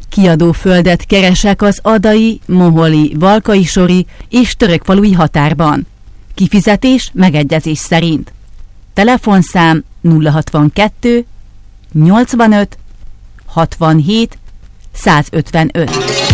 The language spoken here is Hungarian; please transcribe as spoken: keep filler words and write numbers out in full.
Kiadóföldet keresek az adai, moholi, valkai-sori és törökfalui határban. Kifizetés megegyezés szerint. Telefonszám nulla hatvankettő nyolcvanöt hatvanhét százötvenöt.